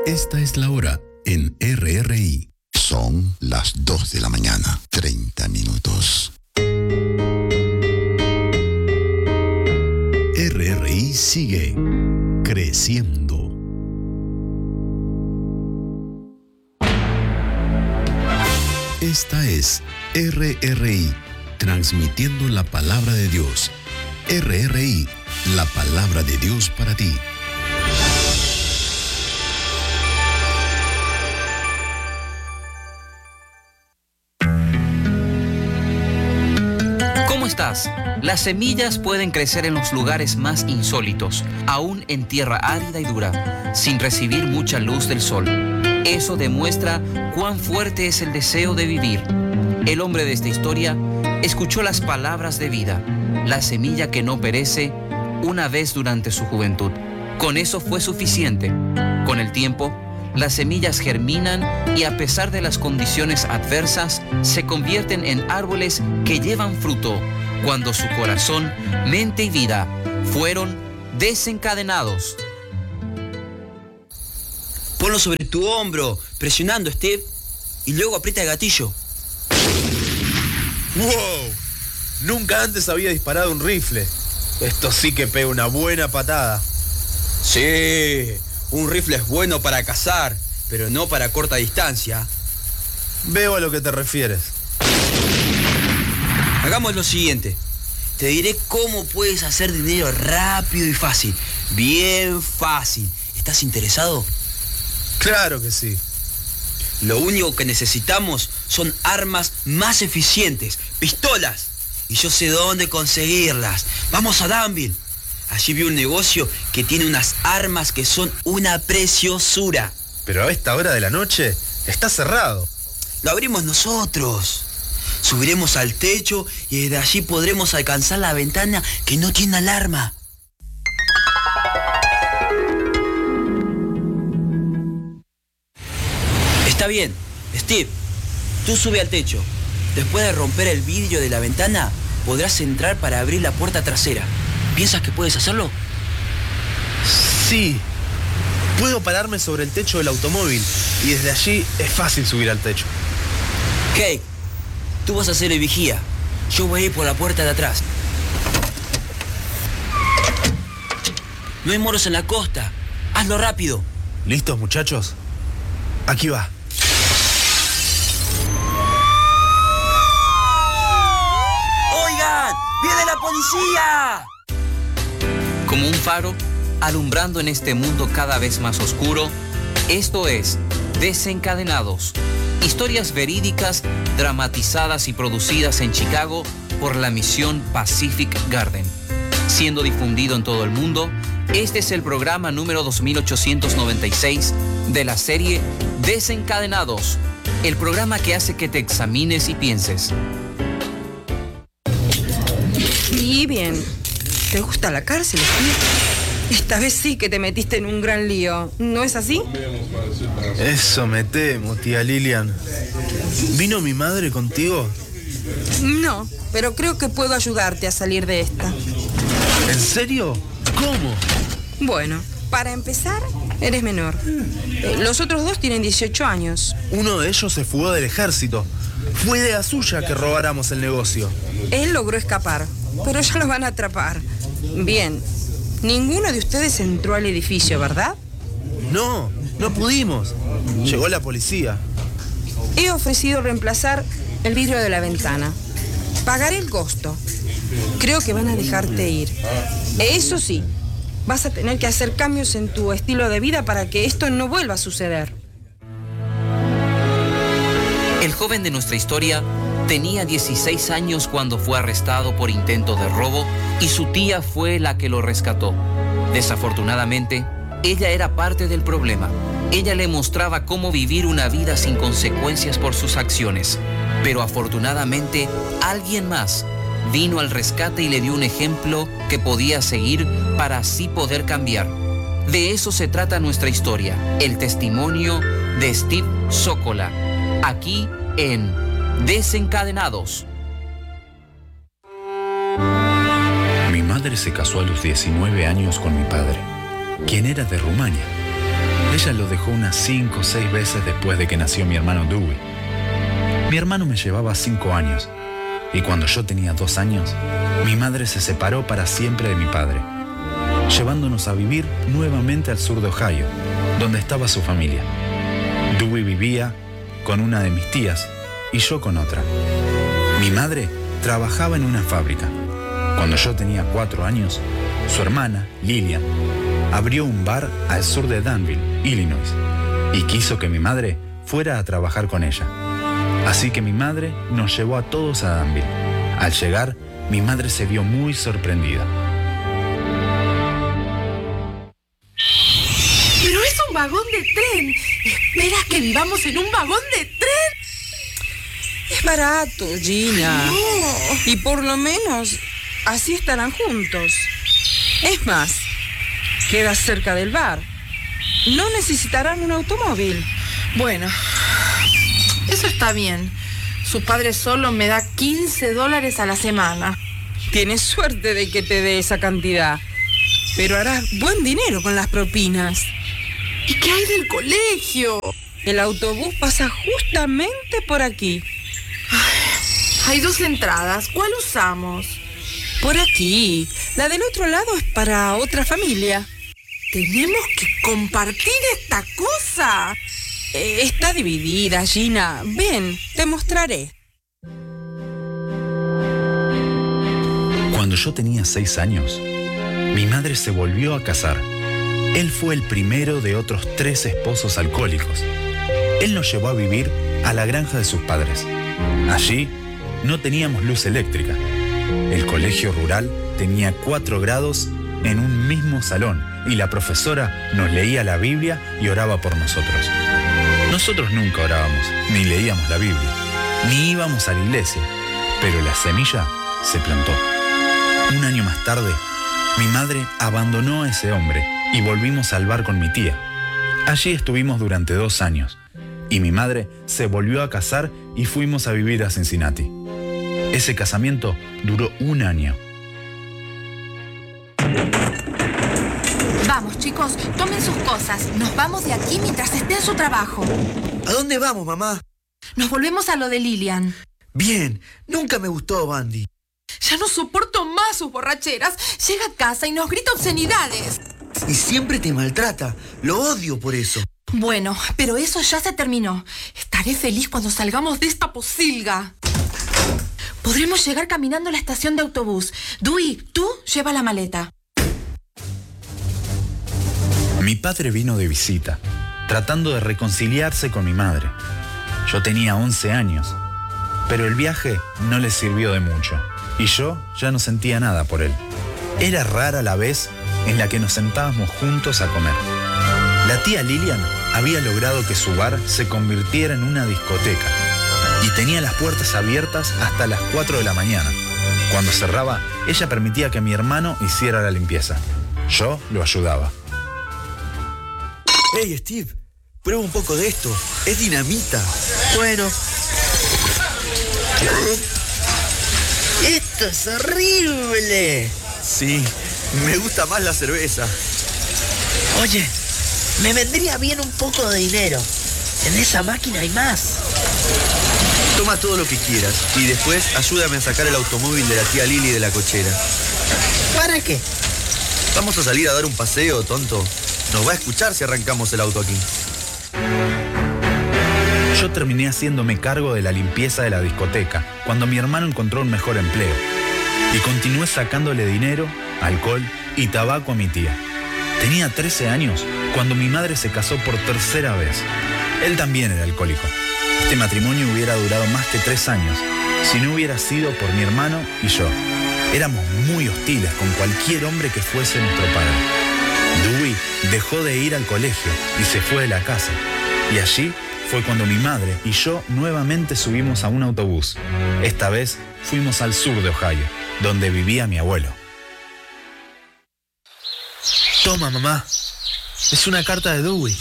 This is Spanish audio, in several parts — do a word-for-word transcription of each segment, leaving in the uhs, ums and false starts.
Esta es la hora en R R I. Son las dos de la mañana, treinta minutos. R R I sigue creciendo. Esta es R R I, transmitiendo la palabra de Dios. R R I, la palabra de Dios para ti. ¿Cómo estás? Las semillas pueden crecer en los lugares más insólitos, aún en tierra árida y dura, sin recibir mucha luz del sol. Eso demuestra cuán fuerte es el deseo de vivir. El hombre de esta historia escuchó las palabras de vida, la semilla que no perece, una vez durante su juventud. Con eso fue suficiente. Con el tiempo, las semillas germinan y a pesar de las condiciones adversas, se convierten en árboles que llevan fruto cuando su corazón, mente y vida fueron desencadenados. Ponlo sobre tu hombro, presionando, Steve, y luego aprieta el gatillo. ¡Wow! Nunca antes había disparado un rifle. Esto sí que pega una buena patada. Sí, un rifle es bueno para cazar, pero no para corta distancia. Veo a lo que te refieres. Hagamos lo siguiente. Te diré cómo puedes hacer dinero rápido y fácil. Bien fácil. ¿Estás interesado? Claro que sí. Lo único que necesitamos son armas más eficientes, pistolas. Y yo sé dónde conseguirlas. Vamos a Danville. Allí vi un negocio que tiene unas armas que son una preciosura. Pero a esta hora de la noche está cerrado. Lo abrimos nosotros. Subiremos al techo y desde allí podremos alcanzar la ventana que no tiene alarma. Está bien, Steve, tú sube al techo. Después de romper el vidrio de la ventana, podrás entrar para abrir la puerta trasera. ¿Piensas que puedes hacerlo? Sí. Puedo pararme sobre el techo del automóvil y desde allí es fácil subir al techo. Kate, tú vas a ser el vigía. Yo voy a ir por la puerta de atrás. No hay moros en la costa. Hazlo rápido. ¿Listos, muchachos? Aquí va. ¡Oigan! ¡Viene la policía! Como un faro, alumbrando en este mundo cada vez más oscuro, esto es Desencadenados. Historias verídicas, dramatizadas y producidas en Chicago por la misión Pacific Garden. Siendo difundido en todo el mundo, este es el programa número dos mil ochocientos noventa y seis de la serie Desencadenados, el programa que hace que te examines y pienses. Y bien, ¿te gusta la cárcel, Steve? Esta vez sí que te metiste en un gran lío, ¿no es así? Eso me temo, tía Lilian. ¿Vino mi madre contigo? No, pero creo que puedo ayudarte a salir de esta. ¿En serio? ¿Cómo? Bueno, para empezar, eres menor. Los otros dos tienen dieciocho años. Uno de ellos se fugó del ejército. Fue idea suya que robáramos el negocio. Él logró escapar, pero ya lo van a atrapar. Bien, ninguno de ustedes entró al edificio, ¿verdad? No, no pudimos. Llegó la policía. He ofrecido reemplazar el vidrio de la ventana. Pagaré el costo. Creo que van a dejarte ir. Eso sí, vas a tener que hacer cambios en tu estilo de vida para que esto no vuelva a suceder. El joven de nuestra historia tenía dieciséis años cuando fue arrestado por intento de robo y su tía fue la que lo rescató. Desafortunadamente, ella era parte del problema. Ella le mostraba cómo vivir una vida sin consecuencias por sus acciones. Pero afortunadamente, alguien más vino al rescate y le dio un ejemplo que podía seguir para así poder cambiar. De eso se trata nuestra historia, el testimonio de Steve Sokolow, aquí en Desencadenados. Mi madre se casó a los diecinueve años con mi padre, quien era de Rumania. Ella lo dejó unas cinco o seis veces después de que nació mi hermano Dewey. Mi hermano me llevaba cinco años y cuando yo tenía dos años, mi madre se separó para siempre de mi padre, llevándonos a vivir nuevamente al sur de Ohio, donde estaba su familia. Dewey vivía con una de mis tías y yo con otra. Mi madre trabajaba en una fábrica. Cuando yo tenía cuatro años, su hermana, Lillian, abrió un bar al sur de Danville, Illinois, y quiso que mi madre fuera a trabajar con ella. Así que mi madre nos llevó a todos a Danville. Al llegar, mi madre se vio muy sorprendida. ¡Pero es un vagón de tren! ¿Esperas que vivamos en un vagón de tren? Es barato, Gina. No. Y por lo menos así estarán juntos. Es más, queda cerca del bar. No necesitarán un automóvil. Bueno, eso está bien. Su padre solo me da quince dólares a la semana. Tienes suerte de que te dé esa cantidad. Pero harás buen dinero con las propinas. ¿Y qué hay del colegio? El autobús pasa justamente por aquí. Hay dos entradas. ¿Cuál usamos? Por aquí. La del otro lado es para otra familia. ¿Tenemos que compartir esta cosa? Eh, está dividida, Gina. Ven, te mostraré. Cuando yo tenía seis años, mi madre se volvió a casar. Él fue el primero de otros tres esposos alcohólicos. Él nos llevó a vivir a la granja de sus padres. Allí no teníamos luz eléctrica. El colegio rural tenía cuatro grados en un mismo salón y la profesora nos leía la Biblia y oraba por nosotros. Nosotros nunca orábamos, ni leíamos la Biblia, ni íbamos a la iglesia, pero la semilla se plantó. Un año más tarde, mi madre abandonó a ese hombre y volvimos al bar con mi tía. Allí estuvimos durante dos años y mi madre se volvió a casar y fuimos a vivir a Cincinnati. Ese casamiento duró un año. Vamos, chicos, tomen sus cosas. Nos vamos de aquí mientras esté en su trabajo. ¿A dónde vamos, mamá? Nos volvemos a lo de Lillian. Bien, nunca me gustó Bandy. Ya no soporto más sus borracheras. Llega a casa y nos grita obscenidades. Y siempre te maltrata. Lo odio por eso. Bueno, pero eso ya se terminó. Estaré feliz cuando salgamos de esta posilga. Podremos llegar caminando a la estación de autobús. Dewey, tú lleva la maleta. Mi padre vino de visita, tratando de reconciliarse con mi madre. Yo tenía once años, pero el viaje no le sirvió de mucho, y yo ya no sentía nada por él. Era rara la vez en la que nos sentábamos juntos a comer. La tía Lillian había logrado que su bar se convirtiera en una discoteca, y tenía las puertas abiertas hasta las cuatro de la mañana. Cuando cerraba, ella permitía que mi hermano hiciera la limpieza. Yo lo ayudaba. Hey, Steve, prueba un poco de esto. Es dinamita. Bueno. ¡Esto es horrible! Sí, me gusta más la cerveza. Oye, me vendría bien un poco de dinero. En esa máquina hay más. Toma todo lo que quieras y después ayúdame a sacar el automóvil de la tía Lily de la cochera. ¿Para qué? Vamos a salir a dar un paseo, tonto. Nos va a escuchar si arrancamos el auto aquí. Yo terminé haciéndome cargo de la limpieza de la discoteca cuando mi hermano encontró un mejor empleo. Y continué sacándole dinero, alcohol y tabaco a mi tía. Tenía trece años cuando mi madre se casó por tercera vez. Él también era alcohólico. Este matrimonio hubiera durado más que tres años si no hubiera sido por mi hermano y yo. Éramos muy hostiles con cualquier hombre que fuese nuestro padre. Dewey dejó de ir al colegio y se fue de la casa. Y allí fue cuando mi madre y yo nuevamente subimos a un autobús. Esta vez fuimos al sur de Ohio, donde vivía mi abuelo. Toma, mamá. Es una carta de Dewey.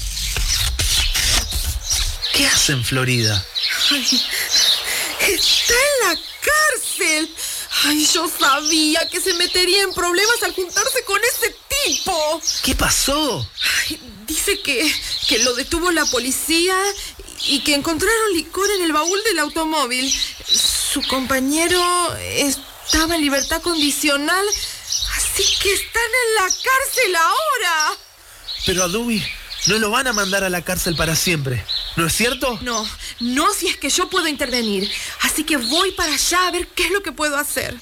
¿Qué hace en Florida? Ay, está en la cárcel. Ay, yo sabía que se metería en problemas al juntarse con ese tipo. ¿Qué pasó? Ay, dice Dice que, que lo detuvo la policía y que encontraron licor en el baúl del automóvil. Su compañero estaba en libertad condicional, así que están en la cárcel ahora. Pero a Dewey no lo van a mandar a la cárcel para siempre, ¿no es cierto? No, no si es que yo puedo intervenir. Así que voy para allá a ver qué es lo que puedo hacer.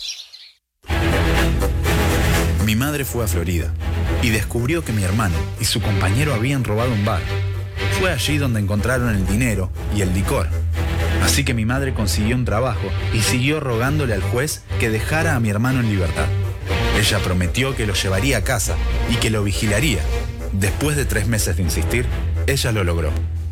Mi madre fue a Florida y descubrió que mi hermano y su compañero habían robado un bar. Fue allí donde encontraron el dinero y el licor. Así que mi madre consiguió un trabajo y siguió rogándole al juez que dejara a mi hermano en libertad. Ella prometió que lo llevaría a casa y que lo vigilaría. Después de tres meses de insistir, ella lo logró.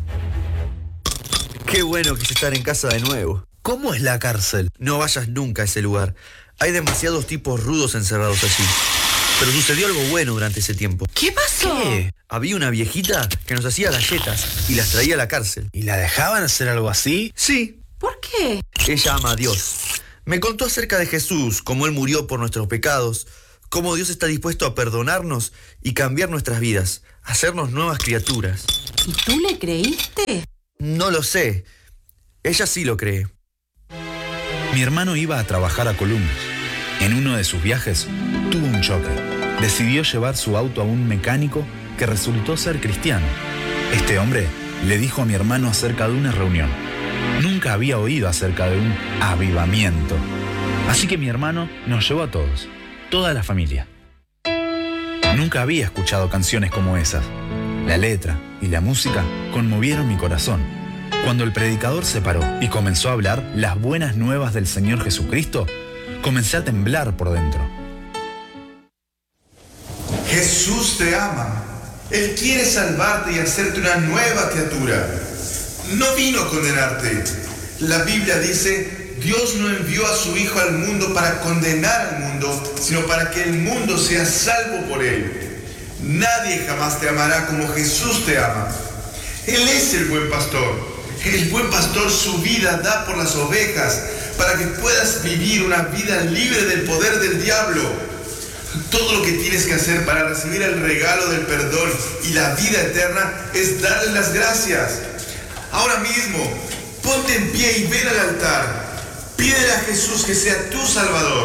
Qué bueno que es estar en casa de nuevo. ¿Cómo es la cárcel? No vayas nunca a ese lugar. Hay demasiados tipos rudos encerrados allí. Pero sucedió algo bueno durante ese tiempo. ¿Qué pasó? ¿Qué? Había una viejita que nos hacía galletas y las traía a la cárcel. ¿Y la dejaban hacer algo así? Sí. ¿Por qué? Ella ama a Dios. Me contó acerca de Jesús, cómo Él murió por nuestros pecados, cómo Dios está dispuesto a perdonarnos y cambiar nuestras vidas, hacernos nuevas criaturas. ¿Y tú le creíste? No lo sé. Ella sí lo cree. Mi hermano iba a trabajar a Columbus. En uno de sus viajes tuvo un choque. Decidió llevar su auto a un mecánico que resultó ser cristiano. Este hombre le dijo a mi hermano acerca de una reunión. Nunca había oído acerca de un avivamiento. Así que mi hermano nos llevó a todos, toda la familia. Nunca había escuchado canciones como esas. La letra y la música conmovieron mi corazón. Cuando el predicador se paró y comenzó a hablar las buenas nuevas del Señor Jesucristo, comencé a temblar por dentro. Jesús te ama. Él quiere salvarte y hacerte una nueva criatura. No vino a condenarte. La Biblia dice, Dios no envió a su Hijo al mundo para condenar al mundo, sino para que el mundo sea salvo por él. Nadie jamás te amará como Jesús te ama. Él es el buen pastor. El buen pastor su vida da por las ovejas para que puedas vivir una vida libre del poder del diablo. Todo lo que tienes que hacer para recibir el regalo del perdón y la vida eterna es darle las gracias. Ahora mismo, ponte en pie y ven al altar. Pídele a Jesús que sea tu Salvador.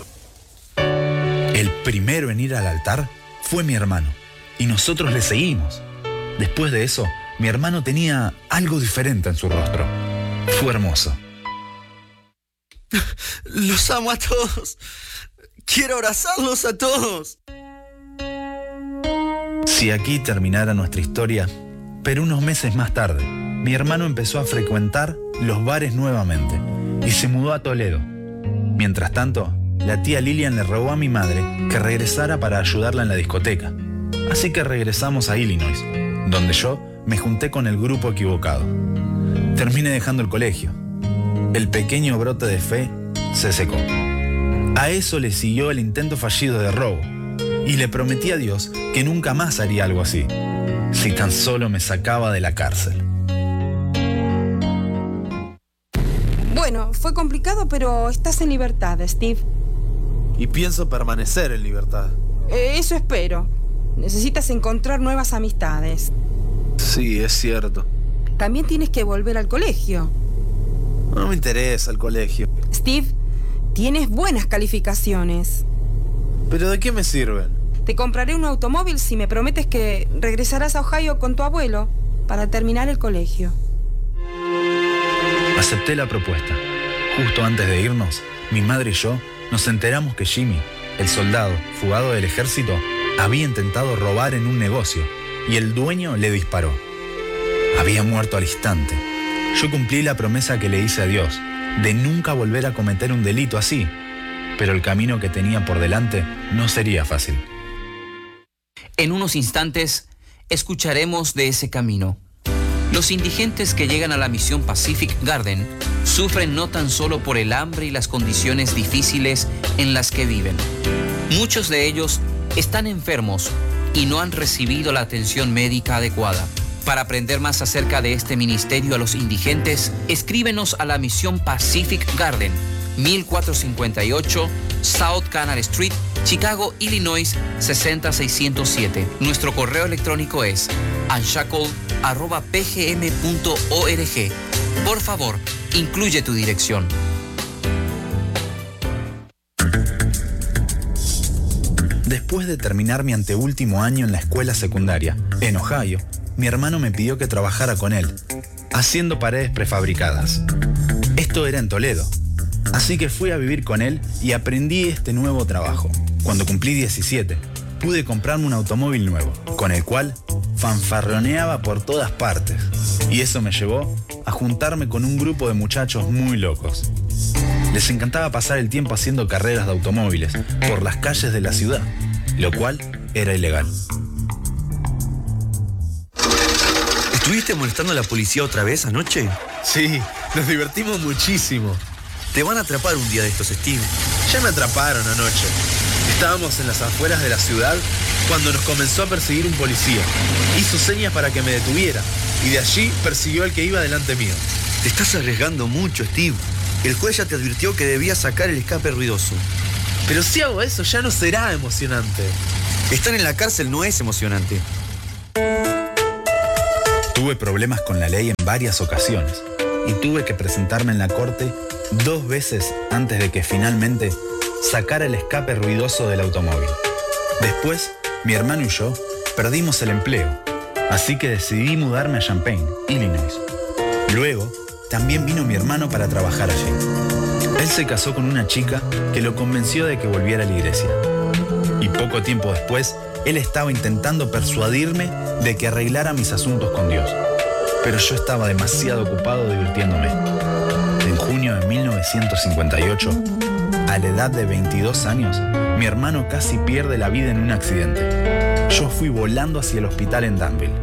El primero en ir al altar fue mi hermano, y nosotros le seguimos. Después de eso, mi hermano tenía algo diferente en su rostro. Fue hermoso. Los amo a todos. Quiero abrazarlos a todos. Si aquí terminara nuestra historia, pero unos meses más tarde, mi hermano empezó a frecuentar los bares nuevamente y se mudó a Toledo. Mientras tanto, la tía Lilian le rogó a mi madre que regresara para ayudarla en la discoteca. Así que regresamos a Illinois, donde yo me junté con el grupo equivocado. Terminé dejando el colegio. El pequeño brote de fe se secó. A eso le siguió el intento fallido de robo, y le prometí a Dios que nunca más haría algo así, si tan solo me sacaba de la cárcel. Bueno, fue complicado, pero estás en libertad, Steve. Y pienso permanecer en libertad. Eh, eso espero. Necesitas encontrar nuevas amistades. Sí, es cierto. También tienes que volver al colegio. No me interesa el colegio. Steve, tienes buenas calificaciones. ¿Pero de qué me sirven? Te compraré un automóvil si me prometes que regresarás a Ohio con tu abuelo para terminar el colegio. Acepté la propuesta. Justo antes de irnos, mi madre y yo nos enteramos que Jimmy, el soldado fugado del ejército, había intentado robar en un negocio y el dueño le disparó. Había muerto al instante. Yo cumplí la promesa que le hice a Dios de nunca volver a cometer un delito así, pero el camino que tenía por delante no sería fácil. En unos instantes escucharemos de ese camino. Los indigentes que llegan a la misión Pacific Garden sufren no tan solo por el hambre y las condiciones difíciles en las que viven. Muchos de ellos están enfermos y no han recibido la atención médica adecuada. Para aprender más acerca de este ministerio a los indigentes, escríbenos a la misión Pacific Garden, mil cuatrocientos cincuenta y ocho South Canal Street, Chicago, Illinois, sesenta mil seiscientos siete. Nuestro correo electrónico es unshackle arroba p g m punto org. Por favor, incluye tu dirección. Después de terminar mi anteúltimo año en la escuela secundaria, en Ohio, mi hermano me pidió que trabajara con él, haciendo paredes prefabricadas. Esto era en Toledo, así que fui a vivir con él y aprendí este nuevo trabajo. Cuando cumplí diecisiete, pude comprarme un automóvil nuevo, con el cual fanfarroneaba por todas partes. Y eso me llevó a juntarme con un grupo de muchachos muy locos. Les encantaba pasar el tiempo haciendo carreras de automóviles por las calles de la ciudad, lo cual era ilegal. ¿Estuviste molestando a la policía otra vez anoche? Sí, nos divertimos muchísimo. Te van a atrapar un día de estos, Steve. Ya me atraparon anoche. Estábamos en las afueras de la ciudad cuando nos comenzó a perseguir un policía. Hizo señas para que me detuviera y de allí persiguió al que iba delante mío. Te estás arriesgando mucho, Steve. El juez ya te advirtió que debías sacar el escape ruidoso. Pero si hago eso ya no será emocionante. Estar en la cárcel no es emocionante. Tuve problemas con la ley en varias ocasiones y tuve que presentarme en la corte dos veces antes de que finalmente sacara el escape ruidoso del automóvil. Después, mi hermano y yo perdimos el empleo, así que decidí mudarme a Champaign, Illinois. Luego, también vino mi hermano para trabajar allí. Él se casó con una chica que lo convenció de que volviera a la iglesia. Y poco tiempo después, él estaba intentando persuadirme de que arreglara mis asuntos con Dios. Pero yo estaba demasiado ocupado divirtiéndome. En junio de mil novecientos cincuenta y ocho, a la edad de veintidós años, mi hermano casi pierde la vida en un accidente. Yo fui volando hacia el hospital en Danville.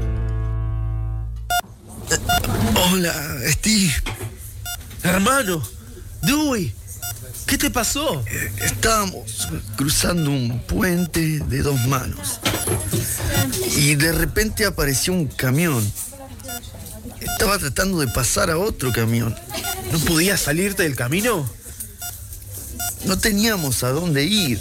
Hola, Steve. Hermano, Dewey, ¿qué te pasó? Eh, estábamos cruzando un puente de dos manos y de repente apareció un camión. Estaba tratando de pasar a otro camión. ¿No podías salirte del camino? No teníamos a dónde ir.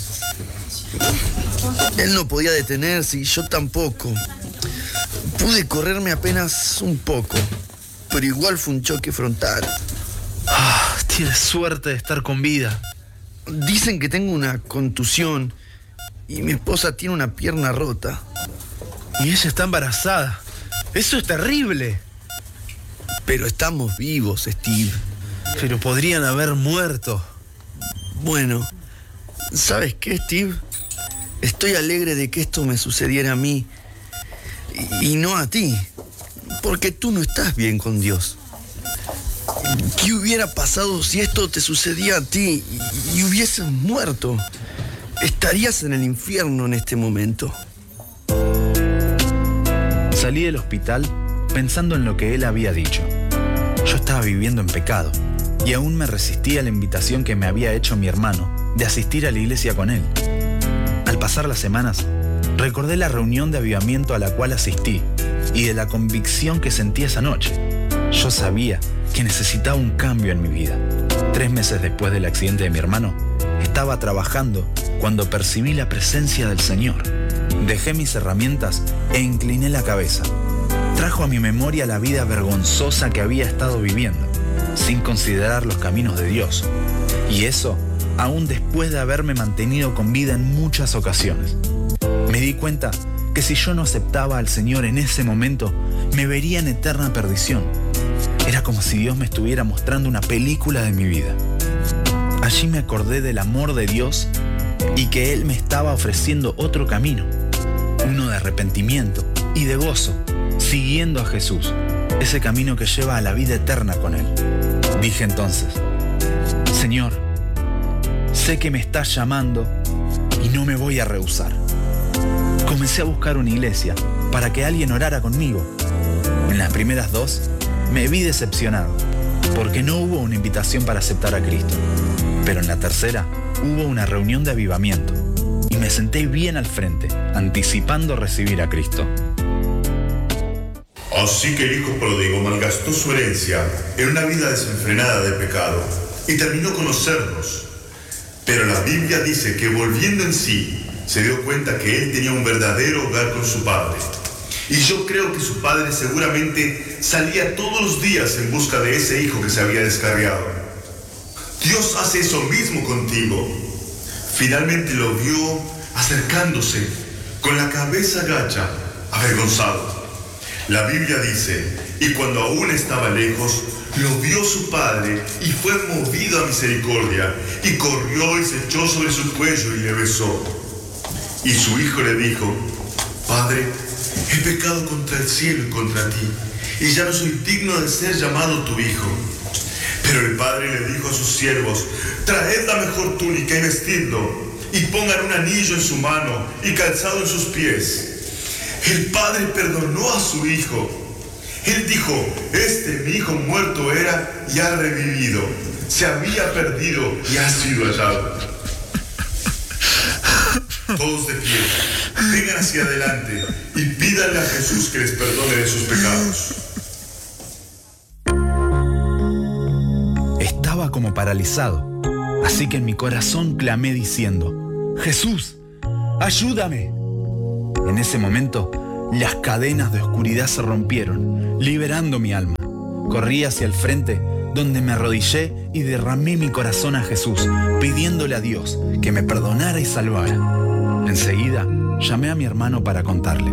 Él no podía detenerse y yo tampoco. Pude correrme apenas un poco, pero igual fue un choque frontal. Ah, tienes suerte de estar con vida. Dicen que tengo una contusión y mi esposa tiene una pierna rota. Y ella está embarazada. Eso es terrible. Pero estamos vivos, Steve. Pero podrían haber muerto. Bueno, ¿sabes qué, Steve? Estoy alegre de que esto me sucediera a mí y, y no a ti, porque tú no estás bien con Dios. ¿Qué hubiera pasado si esto te sucedía a ti y, y hubieses muerto? Estarías en el infierno en este momento. Salí del hospital pensando en lo que él había dicho. Yo estaba viviendo en pecado y aún me resistía a la invitación que me había hecho mi hermano de asistir a la iglesia con él. Al pasar las semanas, recordé la reunión de avivamiento a la cual asistí y de la convicción que sentí esa noche. Yo sabía que necesitaba un cambio en mi vida. Tres meses después del accidente de mi hermano, estaba trabajando cuando percibí la presencia del Señor. Dejé mis herramientas e incliné la cabeza. Trajo a mi memoria la vida vergonzosa que había estado viviendo, sin considerar los caminos de Dios. Y eso, aún después de haberme mantenido con vida en muchas ocasiones. Me di cuenta que si yo no aceptaba al Señor en ese momento, me vería en eterna perdición. Era como si Dios me estuviera mostrando una película de mi vida. Allí me acordé del amor de Dios y que Él me estaba ofreciendo otro camino, uno de arrepentimiento y de gozo, siguiendo a Jesús, ese camino que lleva a la vida eterna con Él. Dije entonces: Señor, sé que me estás llamando y no me voy a rehusar. Comencé a buscar una iglesia para que alguien orara conmigo. En las primeras dos me vi decepcionado porque no hubo una invitación para aceptar a Cristo. Pero en la tercera hubo una reunión de avivamiento y me senté bien al frente, anticipando recibir a Cristo. Así que el hijo pródigo malgastó su herencia en una vida desenfrenada de pecado y terminó con los cerdos. Pero la Biblia dice que volviendo en sí, se dio cuenta que él tenía un verdadero hogar con su padre. Y yo creo que su padre seguramente salía todos los días en busca de ese hijo que se había descarriado. Dios hace eso mismo contigo. Finalmente lo vio acercándose, con la cabeza gacha, avergonzado. La Biblia dice, y cuando aún estaba lejos, lo vio su padre y fue movido a misericordia, y corrió y se echó sobre su cuello y le besó. Y su hijo le dijo, Padre, he pecado contra el cielo y contra ti, y ya no soy digno de ser llamado tu hijo. Pero el padre le dijo a sus siervos, traed la mejor túnica y vestidlo, y pongan un anillo en su mano y calzado en sus pies. El padre perdonó a su hijo. Él dijo, este mi hijo muerto era y ha revivido. Se había perdido y ha sido hallado. Todos de pie, vengan hacia adelante y pídanle a Jesús que les perdone de sus pecados. Estaba como paralizado, así que en mi corazón clamé diciendo, Jesús, ayúdame. En ese momento, las cadenas de oscuridad se rompieron, liberando mi alma. Corrí hacia el frente, donde me arrodillé y derramé mi corazón a Jesús, pidiéndole a Dios que me perdonara y salvara. Enseguida, llamé a mi hermano para contarle.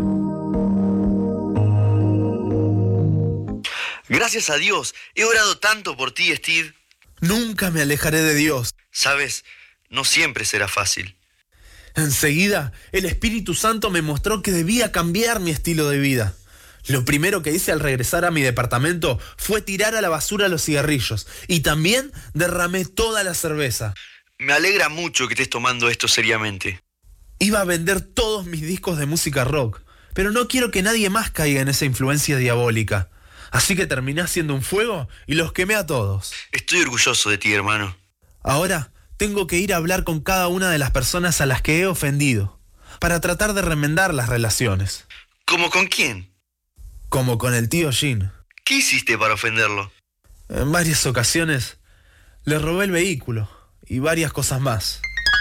Gracias a Dios, he orado tanto por ti, Steve. Nunca me alejaré de Dios. Sabes, no siempre será fácil. Enseguida, el Espíritu Santo me mostró que debía cambiar mi estilo de vida. Lo primero que hice al regresar a mi departamento fue tirar a la basura los cigarrillos y también derramé toda la cerveza. Me alegra mucho que estés tomando esto seriamente. Iba a vender todos mis discos de música rock, pero no quiero que nadie más caiga en esa influencia diabólica. Así que terminé haciendo un fuego y los quemé a todos. Estoy orgulloso de ti, hermano. Ahora tengo que ir a hablar con cada una de las personas a las que he ofendido, para tratar de remendar las relaciones. ¿Cómo con quién? Como con el tío Jean. ¿Qué hiciste para ofenderlo? En varias ocasiones le robé el vehículo y varias cosas más.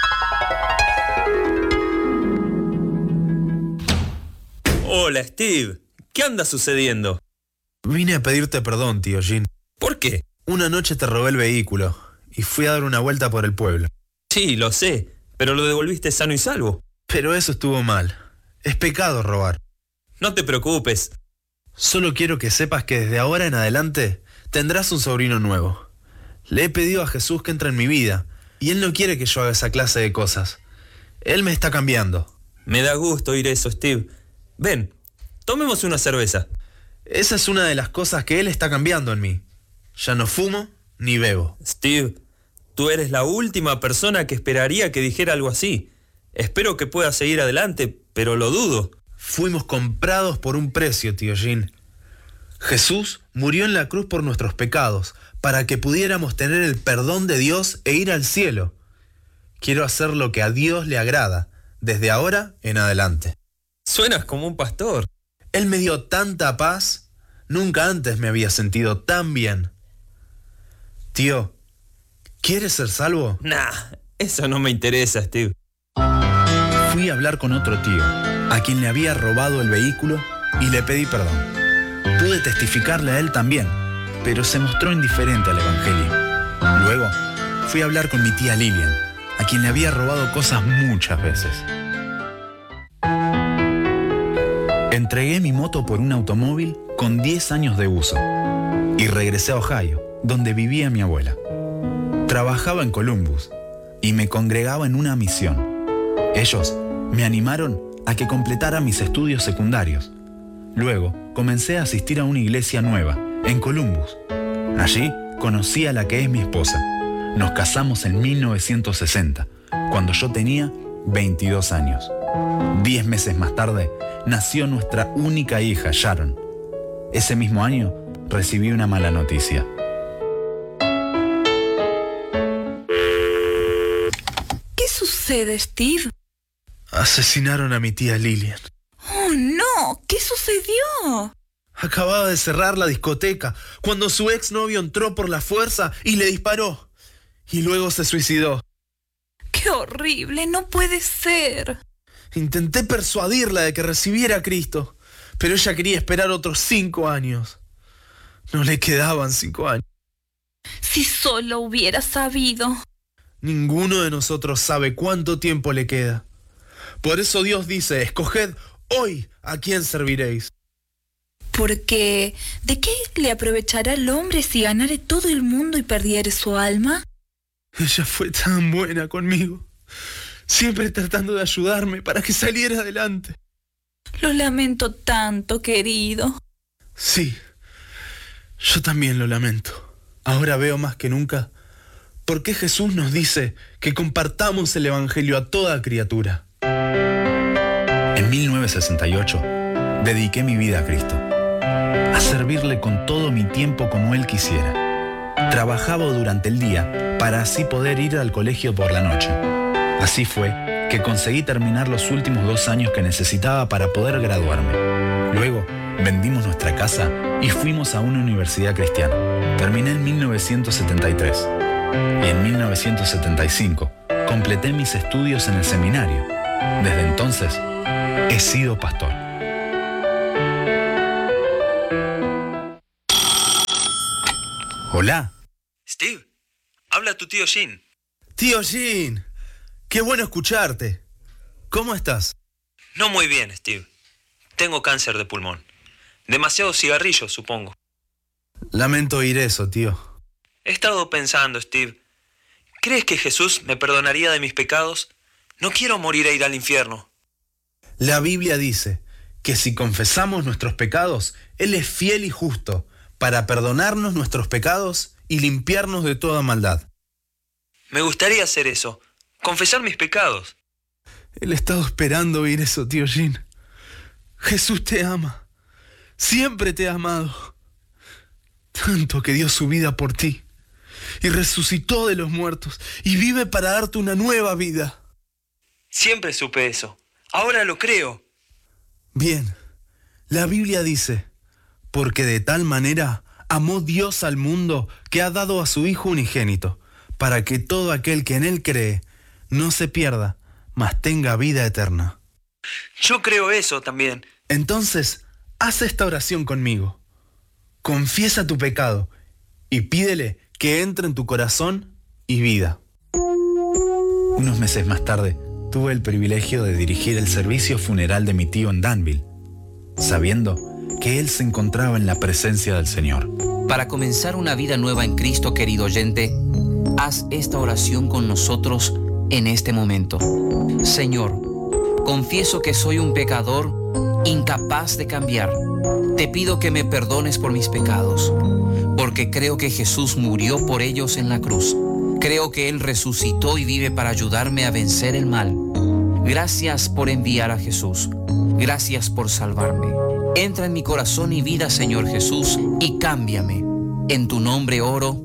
Hola, Steve. ¿Qué anda sucediendo? Vine a pedirte perdón, tío Jean. ¿Por qué? Una noche te robé el vehículo y fui a dar una vuelta por el pueblo. Sí, lo sé, pero lo devolviste sano y salvo. Pero eso estuvo mal. Es pecado robar. No te preocupes. Solo quiero que sepas que desde ahora en adelante tendrás un sobrino nuevo. Le he pedido a Jesús que entre en mi vida y Él no quiere que yo haga esa clase de cosas. Él me está cambiando. Me da gusto oír eso, Steve. Ven, tomemos una cerveza. Esa es una de las cosas que Él está cambiando en mí. Ya no fumo ni bebo. Steve, tú eres la última persona que esperaría que dijera algo así. Espero que puedas seguir adelante, pero lo dudo. Fuimos comprados por un precio, tío Jean. Jesús murió en la cruz por nuestros pecados, para que pudiéramos tener el perdón de Dios e ir al cielo. Quiero hacer lo que a Dios le agrada, desde ahora en adelante. Suenas como un pastor. Él me dio tanta paz. Nunca antes me había sentido tan bien. Tío, ¿quieres ser salvo? Nah, eso no me interesa, Steve. Fui a hablar con otro tío, a quien le había robado el vehículo, y le pedí perdón. Pude testificarle a él también, pero se mostró indiferente al evangelio. Luego, fui a hablar con mi tía Lilian, a quien le había robado cosas muchas veces. Entregué mi moto por un automóvil con diez años de uso y regresé a Ohio, donde vivía mi abuela. Trabajaba en Columbus y me congregaba en una misión. Ellos me animaron a que completara mis estudios secundarios. Luego comencé a asistir a una iglesia nueva, en Columbus. Allí conocí a la que es mi esposa. Nos casamos en mil novecientos sesenta, cuando yo tenía veintidós años. Diez meses más tarde, nació nuestra única hija, Sharon. Ese mismo año, recibí una mala noticia. ¿Qué sucede, Steve? Asesinaron a mi tía Lilian. ¡Oh, no! ¿Qué sucedió? Acababa de cerrar la discoteca cuando su exnovio entró por la fuerza y le disparó. Y luego se suicidó. ¡Qué horrible! ¡No puede ser! Intenté persuadirla de que recibiera a Cristo, pero ella quería esperar otros cinco años. No le quedaban cinco años. Si solo hubiera sabido. Ninguno de nosotros sabe cuánto tiempo le queda. Por eso Dios dice, escoged hoy a quién serviréis. Porque, ¿de qué le aprovechará el hombre si ganare todo el mundo y perdiere su alma? Ella fue tan buena conmigo, siempre tratando de ayudarme para que saliera adelante. Lo lamento tanto, querido. Sí, yo también lo lamento. Ahora veo más que nunca por qué Jesús nos dice que compartamos el Evangelio a toda criatura. En mil novecientos sesenta y ocho, dediqué mi vida a Cristo, a servirle con todo mi tiempo como Él quisiera. Trabajaba durante el día para así poder ir al colegio por la noche. Así fue que conseguí terminar los últimos dos años que necesitaba para poder graduarme. Luego, vendimos nuestra casa y fuimos a una universidad cristiana. Terminé en mil novecientos setenta y tres y en mil novecientos setenta y cinco completé mis estudios en el seminario. Desde entonces, he sido pastor. Hola. Steve, habla tu tío Jean. Tío Jean, qué bueno escucharte. ¿Cómo estás? No muy bien, Steve. Tengo cáncer de pulmón. Demasiados cigarrillos, supongo. Lamento oír eso, tío. He estado pensando, Steve. ¿Crees que Jesús me perdonaría de mis pecados? No quiero morir e ir al infierno. La Biblia dice que si confesamos nuestros pecados, Él es fiel y justo para perdonarnos nuestros pecados y limpiarnos de toda maldad. Me gustaría hacer eso, confesar mis pecados. Él ha estado esperando oír eso, tío Jean. Jesús te ama. Siempre te ha amado. Tanto que dio su vida por ti y resucitó de los muertos y vive para darte una nueva vida. Siempre supe eso. Ahora lo creo. Bien, la Biblia dice, porque de tal manera amó Dios al mundo que ha dado a su Hijo unigénito, para que todo aquel que en Él cree no se pierda, mas tenga vida eterna. Yo creo eso también. Entonces, haz esta oración conmigo. Confiesa tu pecado y pídele que entre en tu corazón y vida. Unos meses más tarde, tuve el privilegio de dirigir el servicio funeral de mi tío en Danville, sabiendo que él se encontraba en la presencia del Señor. Para comenzar una vida nueva en Cristo, querido oyente, haz esta oración con nosotros en este momento. Señor, confieso que soy un pecador incapaz de cambiar. Te pido que me perdones por mis pecados, porque creo que Jesús murió por ellos en la cruz. Creo que Él resucitó y vive para ayudarme a vencer el mal. Gracias por enviar a Jesús. Gracias por salvarme. Entra en mi corazón y vida, Señor Jesús, y cámbiame. En tu nombre oro.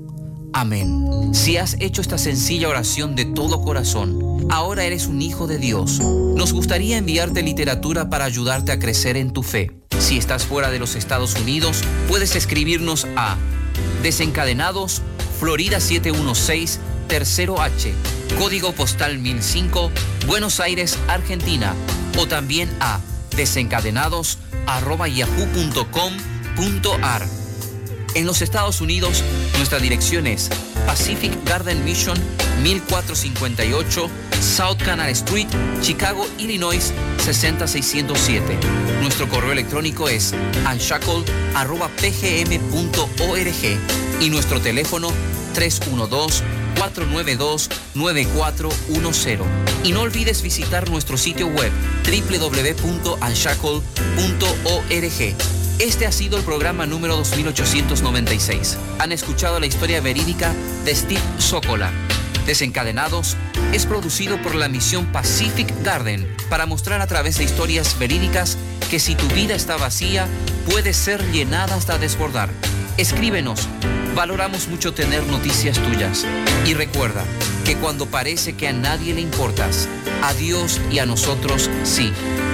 Amén. Si has hecho esta sencilla oración de todo corazón, ahora eres un hijo de Dios. Nos gustaría enviarte literatura para ayudarte a crecer en tu fe. Si estás fuera de los Estados Unidos, puedes escribirnos a Desencadenados, Florida siete uno seis, Tercero H, Código Postal mil cinco, Buenos Aires, Argentina, o también a desencadenados arroba yahoo punto com punto ar. En los Estados Unidos, nuestra dirección es Pacific Garden Mission, mil cuatrocientos cincuenta y ocho, South Canal Street, Chicago, Illinois, seis cero seis cero siete. Nuestro correo electrónico es unshackled arroba p g m punto org y nuestro teléfono tres uno dos, cuatro nueve dos, nueve cuatro uno cero. Y no olvides visitar nuestro sitio web doble u doble u doble u punto unshackled punto org. Este ha sido el programa número dos mil ochocientos noventa y seis. Han escuchado la historia verídica de Steve Sokolow. Desencadenados es producido por la misión Pacific Garden para mostrar a través de historias verídicas que si tu vida está vacía, puede ser llenada hasta desbordar. Escríbenos. Valoramos mucho tener noticias tuyas. Y recuerda que cuando parece que a nadie le importas, a Dios y a nosotros sí.